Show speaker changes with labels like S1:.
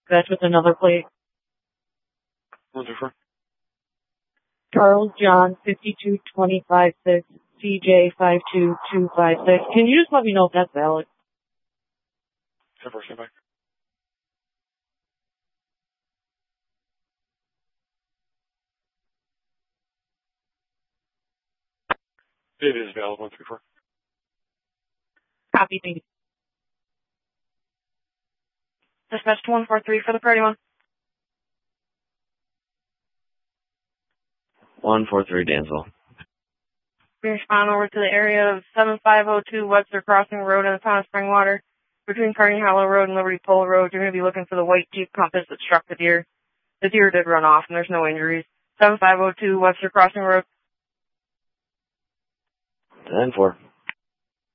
S1: That's with another plate.
S2: 134.
S1: Charles John 52256 CJ 52256. Can you just let me know if that's valid?
S2: 10-4, stand by. It is valid, 134.
S1: Copy, thank you.
S3: Dispatch to 143 for the priority one.
S4: 143 Dansville.
S3: We respond over to the area of 7502 Webster Crossing Road in the town of Springwater. Between Carnegie Hollow Road and Liberty Pole Road, you're going to be looking for the white Jeep Compass that struck the deer. The deer did run off, and there's no injuries. 7502 Webster Crossing Road.
S4: 10-4.